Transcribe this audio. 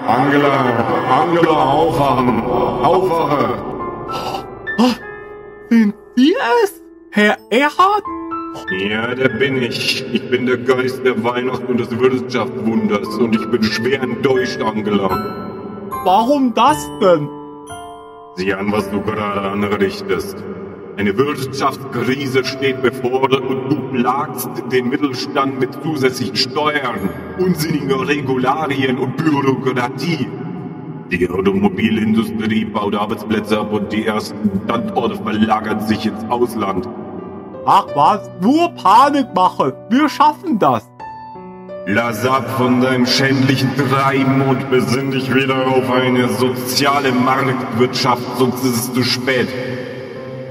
Angela, aufwachen! Aufwache! Sind Sie es, Herr Erhard? Ja, der bin ich. Ich bin der Geist der Weihnacht und des Wirtschaftswunders und ich bin schwer enttäuscht, Angela. Warum das denn? Sieh an, was du gerade anrichtest. Eine Wirtschaftskrise steht bevor und du plagst den Mittelstand mit zusätzlichen Steuern, unsinnigen Regularien und Bürokratie. Die Automobilindustrie baut Arbeitsplätze ab und die ersten Standorte verlagern sich ins Ausland. Ach was, nur Panikmache. Wir schaffen das. Lass ab von deinem schändlichen Treiben und besinn dich wieder auf eine soziale Marktwirtschaft, sonst ist es zu spät.